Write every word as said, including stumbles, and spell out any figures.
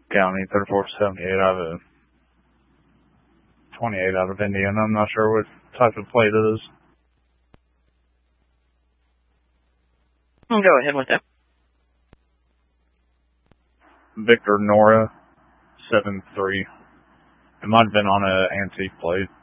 County, thirty-four seventy-eight. I have a twenty-eight out of Indiana. I'm not sure what type of plate it is. I'll go ahead with that. Victor Nora, seven three. It might have been on an antique plate.